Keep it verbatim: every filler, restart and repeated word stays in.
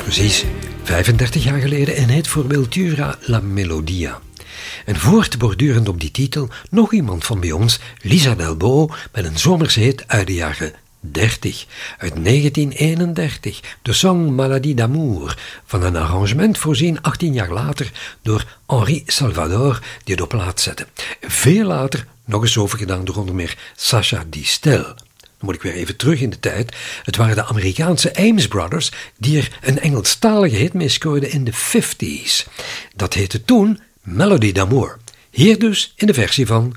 Precies, vijfendertig jaar geleden een hit voor Wiltura La Melodia. En voortbordurend op die titel nog iemand van bij ons, Lisa Delbo, met een zomerse hit uit de jaren dertig, uit negentien eenendertig, de song Maladie d'amour, van een arrangement voorzien achttien jaar later door Henri Salvador, die het op plaat zette. Veel later nog eens overgedaan door onder meer Sacha Distel. Dan moet ik weer even terug in de tijd. Het waren de Amerikaanse Ames Brothers die er een Engelstalige hit mee scoorden in de vijftiger. Dat heette toen Melody d'Amour. Hier dus in de versie van